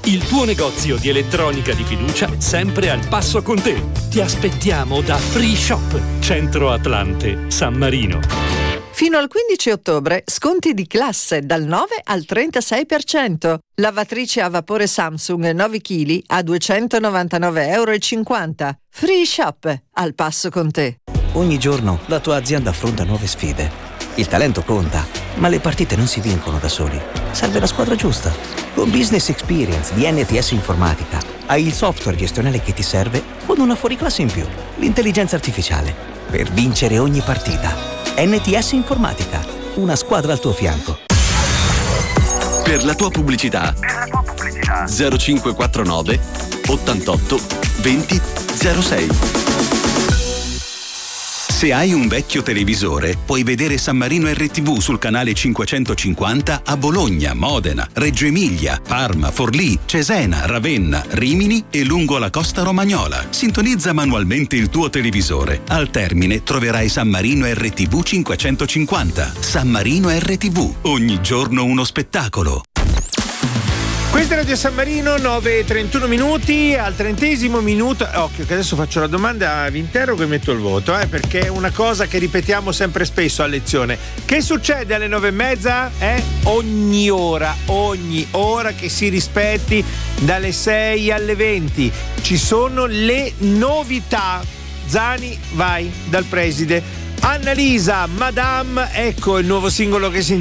il tuo negozio di elettronica di fiducia sempre al passo con te. Ti aspettiamo da Free Shop, Centro Atlante, San Marino. Fino al 15 ottobre, sconti di classe dal 9 al 36%. Lavatrice a vapore Samsung 9 kg a €299,50. Free Shop, al passo con te. Ogni giorno la tua azienda affronta nuove sfide. Il talento conta, ma le partite non si vincono da soli. Serve la squadra giusta. Con Business Experience di NTS Informatica hai il software gestionale che ti serve con una fuoriclasse in più, l'intelligenza artificiale, per vincere ogni partita. NTS Informatica, una squadra al tuo fianco. Per la tua pubblicità 0549 88 20 06. Se hai un vecchio televisore, puoi vedere San Marino RTV sul canale 550 a Bologna, Modena, Reggio Emilia, Parma, Forlì, Cesena, Ravenna, Rimini e lungo la costa romagnola. Sintonizza manualmente il tuo televisore. Al termine troverai San Marino RTV 550. San Marino RTV, ogni giorno uno spettacolo. Questa è Radio San Marino, 9:31 minuti, al 30° minuto. Occhio che adesso faccio la domanda, vi interrogo e metto il voto, perché è una cosa che ripetiamo sempre spesso a lezione. Che succede alle 9:30? Ogni ora che si rispetti, dalle 6 alle 20 ci sono le novità. Zani, vai dal preside. Annalisa, Madame, ecco il nuovo singolo che si